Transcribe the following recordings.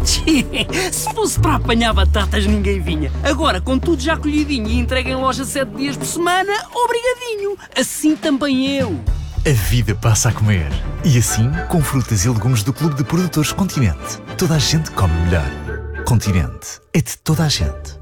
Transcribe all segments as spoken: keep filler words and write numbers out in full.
Se fosse para apanhar batatas, ninguém vinha. Agora, com tudo já colhidinho e entregue em loja sete dias por semana, obrigadinho. Assim também eu. A vida passa a comer. E assim, com frutas e legumes do Clube de Produtores Continente. Toda a gente come melhor. Continente é de toda a gente.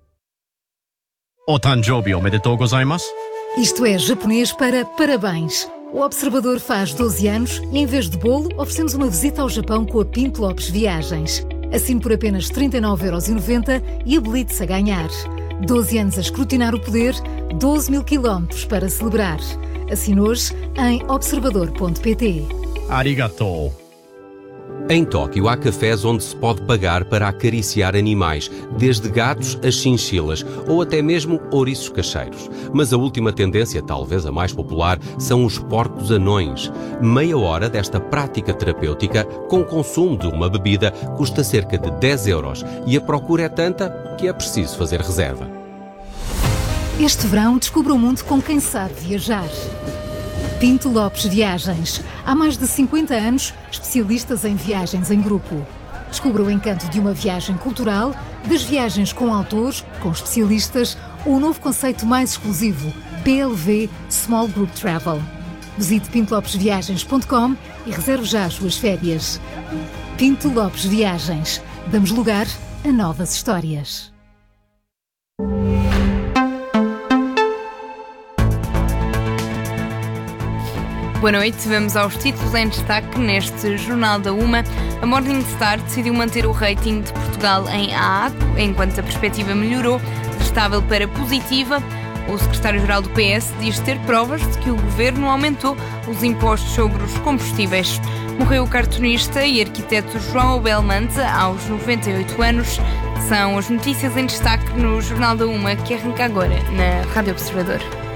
Otanjobi omedetou gozaimasu. Isto é japonês para parabéns. O Observador faz doze anos e, em vez de bolo, oferecemos uma visita ao Japão com a Pinto Lopes Viagens. Assine por apenas trinta e nove euros e noventa e habilite-se a ganhar. doze anos a escrutinar o poder, doze mil quilómetros para celebrar. Assine hoje em observador ponto pt. Arigatou. Em Tóquio há cafés onde se pode pagar para acariciar animais, desde gatos a chinchilas ou até mesmo ouriços cacheiros. Mas a última tendência, talvez a mais popular, são os porcos anões. Meia hora desta prática terapêutica, com consumo de uma bebida, custa cerca de dez euros e a procura é tanta que é preciso fazer reserva. Este verão descubra o mundo com quem sabe viajar. Pinto Lopes Viagens. Há mais de cinquenta anos, especialistas em viagens em grupo. Descubra o encanto de uma viagem cultural, das viagens com autores, com especialistas, ou o novo conceito mais exclusivo, P L V Small Group Travel. Visite pinto lopes viagens ponto com e reserve já as suas férias. Pinto Lopes Viagens. Damos lugar a novas histórias. Boa noite, vamos aos títulos em destaque neste Jornal da Uma. A Morningstar decidiu manter o rating de Portugal em A, enquanto a perspectiva melhorou de estável para positiva. O secretário-geral do P S diz ter provas de que o governo aumentou os impostos sobre os combustíveis. Morreu o cartunista e arquiteto João Belmonte aos noventa e oito anos. São as notícias em destaque no Jornal da Uma, que arranca agora na Rádio Observador.